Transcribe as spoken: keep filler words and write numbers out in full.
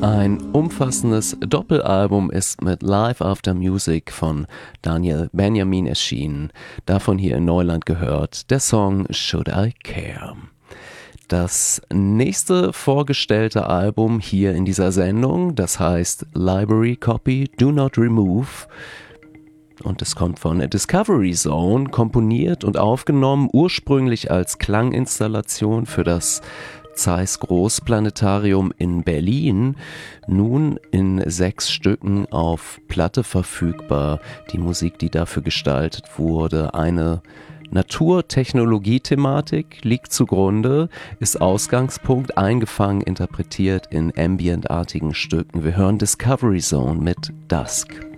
Ein umfassendes Doppelalbum ist mit Live After Music von Daniel Benjamin erschienen. Davon hier in Neuland gehört der Song Should I Care. Das nächste vorgestellte Album hier in dieser Sendung, das heißt Library Copy Do Not Remove. Und es kommt von Discovery Zone, komponiert und aufgenommen, ursprünglich als Klanginstallation für das Zeiss Großplanetarium in Berlin, nun in sechs Stücken auf Platte verfügbar. Die Musik, die dafür gestaltet wurde, eine Naturtechnologie-Thematik liegt zugrunde, ist Ausgangspunkt, eingefangen, interpretientartigen Stücken. Wir hören Discovery Zone mit Dusk.